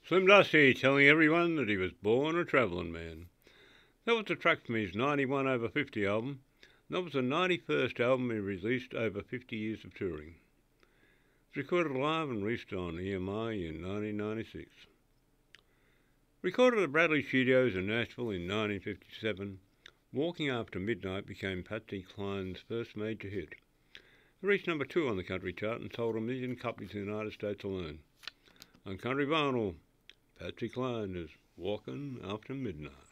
Slim Dusty telling everyone that he was born a travelling man. That was the track from his 91 over 50 album. That was the 91st album he released over 50 years of touring. It was recorded live and released on EMI in 1996. Recorded at Bradley Studios in Nashville in 1957, Walking After Midnight became Patsy Cline's first major hit. It reached number 2 on the country chart and sold 1 million copies in the United States alone. On Country Vinyl, Patsy Cline is Walking After Midnight.